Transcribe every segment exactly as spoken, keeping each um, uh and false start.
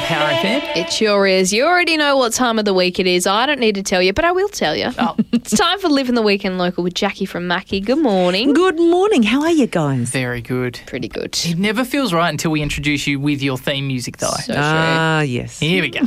Power F M. It sure is. You already know what time of the week it is. I don't need to tell you, but I will tell you. Oh. It's time for Living the Weekend Local with Jackie from Mackie. Good morning. Good morning. How are you guys? Very good. Pretty good. It never feels right until we introduce you with your theme music, though. So Ah, yes. Here we go.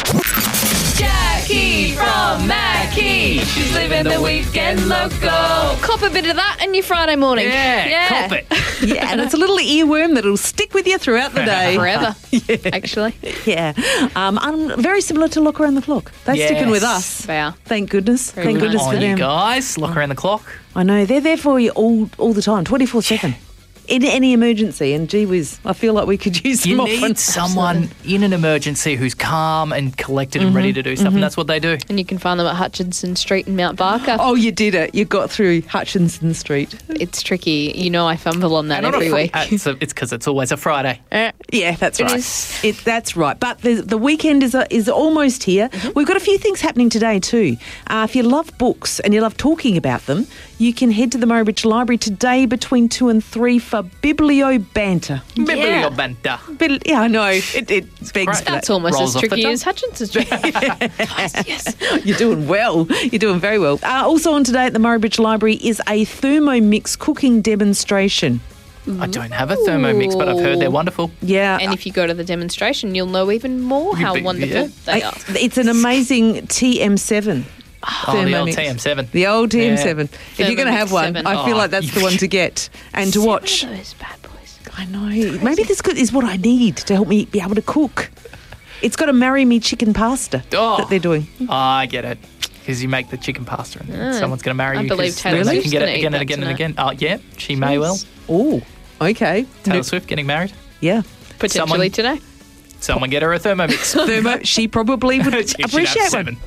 Jackie from Mackie. She's living the weekend local. Cop a bit of that in your Friday morning. Yeah, cop it. Yeah, and it's a little earworm that'll stick with you throughout the day. Forever, actually. Yeah. Um, I'm very similar to Look Around the Clock. They're Yes. sticking with us. Wow. Thank goodness. Very Thank nice. goodness On for you them. guys, look around the clock. I know. They're there for you all all the time, twenty-four seven. In any emergency. And gee whiz, I feel like we could use them You often. need someone in an emergency who's calm and collected and ready to do stuff, and that's what they do. And you can find them at Hutchinson Street in Mount Barker. Oh, you did it. You got through Hutchinson Street. It's tricky. You know I fumble on that And on a every fr- week. uh, It's because it's always a Friday. Yeah, that's It right. is. It, that's right. But the, the weekend is uh, is almost here. Mm-hmm. We've got a few things happening today too. Uh, if you love books and you love talking about them, you can head to the Murray Bridge Library today between two and three for Biblio Banter. Bibliobanta. Bil- yeah, I know. It, it begs great. for That's that. almost Rolls as off the tricky tongue. as Hutchinson Street. yes. You're doing well. You're doing very well. Uh, also on today at the Murray Bridge Library is a Thermomix cooking demonstration. I don't have a Thermomix, but I've heard they're wonderful. Yeah. And if you go to the demonstration, you'll know even more how be- wonderful yeah. they I- are. it's an amazing T M seven. Oh, the old Thermomix. T M seven. The old T M seven. If you're going to Thermomix have one, seven. I feel Oh. like that's the one to get and to watch. Seven of those bad boys. I know. Maybe this good is what I need to help me be able to cook. It's got a marry me chicken pasta Oh. that they're doing. Oh, I get it. Because you make the chicken pasta and then someone's going to marry I you. believe 'cause Taylor then they Swift's can get gonna it eat again and that again and tonight. again. Oh, yeah, she may well. Oh, okay. Taylor No- Swift getting married. yeah. Potentially Someone- today. Someone get her a Thermomix. Thermo, she probably would She should have appreciate seven.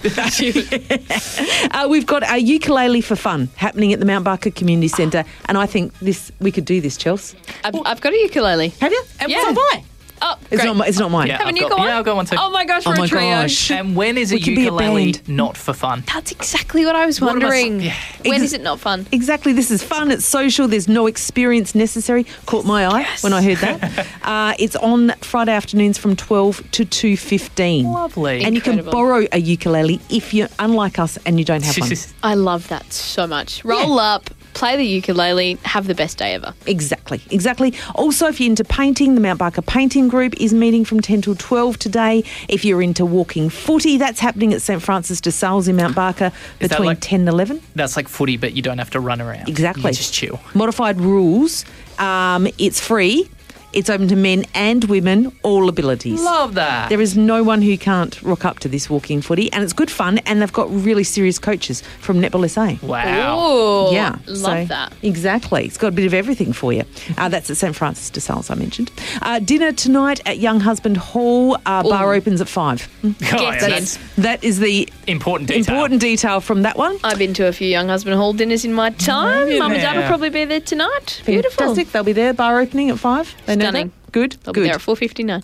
one. Uh, we've got a ukulele for fun happening at the Mount Barker Community Centre, and I think this we could do this, Chels. I've, I've got a ukulele. Have you? And Yeah. so have I. Oh, It's great. not. mi- It's not mine. Yeah. Haven't I've you got- got one? yeah, I've got one too. Oh my gosh, Oh we're my a trio. gosh. And when is a We could be a ukulele band. not for fun? That's exactly what I was What am I s- wondering. yeah. When Ex- is it not fun? Exactly. This is fun. It's social. There's no experience necessary. Caught my eye Yes. when I heard that. uh, it's on Friday afternoons from twelve to two fifteen. Lovely. And you can Incredible. borrow a ukulele if you're unlike us and you don't have one. I love that so much. Roll up, play the ukulele, have the best day ever. Exactly, exactly. Also, if you're into painting, the Mount Barker Painting Group is meeting from ten till twelve today. If you're into walking footy, that's happening at St Francis de Sales in Mount Barker Is that between like- ten and eleven. That's like footy, but you don't have to run around. Exactly. You just chill. Modified rules. Um, it's free. It's open to men and women, all abilities. Love that. There is no one who can't rock up to this walking footy, and it's good fun, and they've got really serious coaches from Netball S A. Wow. Oh, Yeah, love so- that. Exactly. It's got a bit of everything for you. Uh, that's at St Francis de Sales, I mentioned. Uh, dinner tonight at Young Husband Hall. Uh, bar Ooh. opens at five. Oh, yeah, Get in. that's That is the important detail. important detail from that one. I've been to a few Young Husband Hall dinners in my time. Yeah. Mum and Dad will probably be there tonight. Beautiful. Fantastic. They'll be there. Bar opening at five. They know Stunning. that? Good. They'll Good. be there at four fifty-nine.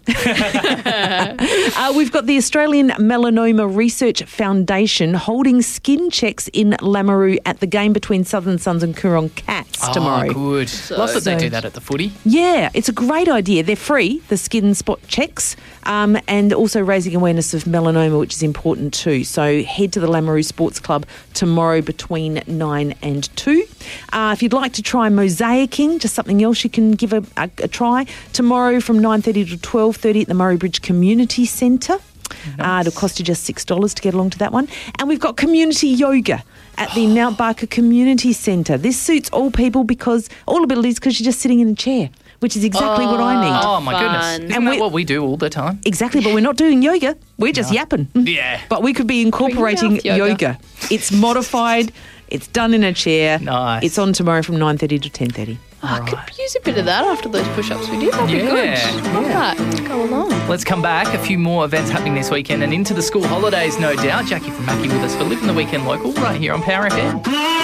Uh, we've got the Australian Melanoma Research Foundation holding skin checks in Lamoureux at the game between Southern Suns and Coorong Cats Oh, tomorrow. good. Love that they So- do that at the footy. Yeah, it's a great idea. They're free, the skin spot checks, um, and also raising awareness of melanoma, which is important too. So head to the Lamoureux Sports Club tomorrow between nine and two. Uh, if you'd like to try mosaicing, just something else you can give a, a, a try, tomorrow from nine thirty to twelve thirty at the Murray Bridge Community Centre. Uh, it'll cost you just six dollars to get along to that one. And we've got community yoga at the Mount Barker Community Centre. This suits all people because, all abilities, because you're just sitting in a chair, which is exactly what I need. Oh, my fun. goodness. And Isn't that we- what we do all the time? Exactly, but we're not doing yoga. We're just yapping. Yeah. But we could be incorporating mouth yoga. yoga. It's modified. It's done in a chair. Nice. It's on tomorrow from nine thirty to ten thirty. Oh, I could use a bit of that after those push-ups we did. That'd be Yeah. good. Love that. Let's go along. Let's come back. A few more events happening this weekend and into the school holidays, no doubt. Jackie from Mackie with us for Living the Weekend Local right here on Power F M.